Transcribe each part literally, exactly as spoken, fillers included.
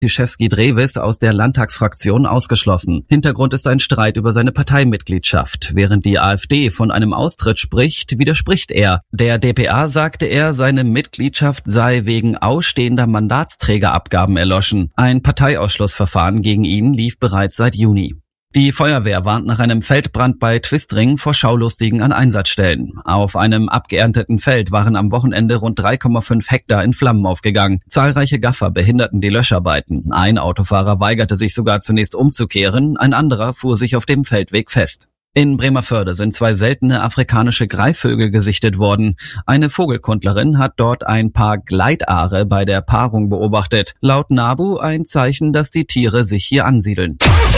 Tiszewski-Drewis aus der Landtagsfraktion ausgeschlossen. Hintergrund ist ein Streit über seine Parteimitgliedschaft. Während die AfD von einem Austritt spricht, widerspricht er. Der d p a sagte er, seine Mitgliedschaft sei wegen ausstehender Mandatsträgerabgaben erloschen. Ein Parteiausschlussverfahren gegen ihn lief bereits seit Juni. Die Feuerwehr warnt nach einem Feldbrand bei Twistring vor Schaulustigen an Einsatzstellen. Auf einem abgeernteten Feld waren am Wochenende rund drei Komma fünf Hektar in Flammen aufgegangen. Zahlreiche Gaffer behinderten die Löscharbeiten. Ein Autofahrer weigerte sich sogar zunächst umzukehren, ein anderer fuhr sich auf dem Feldweg fest. In Bremervörde sind zwei seltene afrikanische Greifvögel gesichtet worden. Eine Vogelkundlerin hat dort ein Paar Gleitaare bei der Paarung beobachtet. Laut NABU ein Zeichen, dass die Tiere sich hier ansiedeln.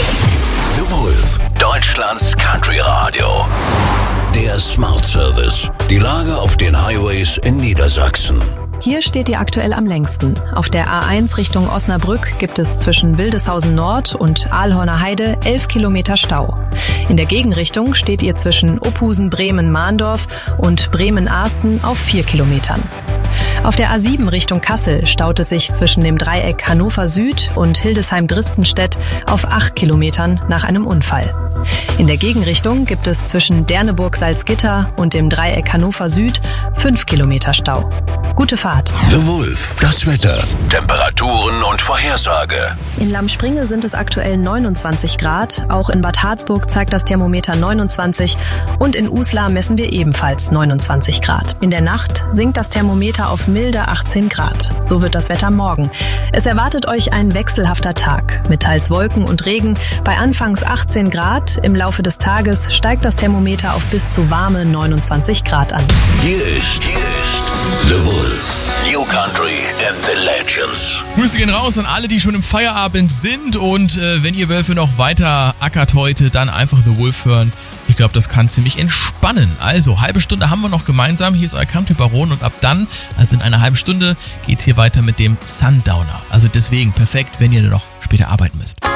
The Wolf, Deutschlands Country Radio. Der Smart Service. Die Lage auf den Highways in Niedersachsen. Hier steht ihr aktuell am längsten. Auf der A eins Richtung Osnabrück gibt es zwischen Wildeshausen Nord und Aalhorner Heide elf Kilometer Stau. In der Gegenrichtung steht ihr zwischen Opusen-Bremen-Mahndorf und Bremen-Ahsten auf vier Kilometern. Auf der A sieben Richtung Kassel staut es sich zwischen dem Dreieck Hannover Süd und Hildesheim-Dristenstedt auf acht Kilometern nach einem Unfall. In der Gegenrichtung gibt es zwischen Derneburg-Salzgitter und dem Dreieck Hannover Süd fünf Kilometer Stau. Gute Fahrt. The Wolf, das Wetter, Temperaturen und Vorhersage. In Lammspringe sind es aktuell neunundzwanzig Grad. Auch in Bad Harzburg zeigt das Thermometer neunundzwanzig und in Uslar messen wir ebenfalls neunundzwanzig Grad. In der Nacht sinkt das Thermometer auf milde achtzehn Grad. So wird das Wetter morgen. Es erwartet euch ein wechselhafter Tag mit teils Wolken und Regen bei anfangs achtzehn Grad. Im Laufe des Tages steigt das Thermometer auf bis zu warme neunundzwanzig Grad an. Hier ist, hier ist The Wolf. New Country and the Legends. Grüße gehen raus an alle, die schon im Feierabend sind. Und äh, wenn ihr Wölfe noch weiter ackert heute, dann einfach The Wolf hören. Ich glaube, das kann ziemlich entspannen. Also, halbe Stunde haben wir noch gemeinsam. Hier ist euer Country Baron. Und ab dann, also in einer halben Stunde, geht's hier weiter mit dem Sundowner. Also deswegen perfekt, wenn ihr noch später arbeiten müsst.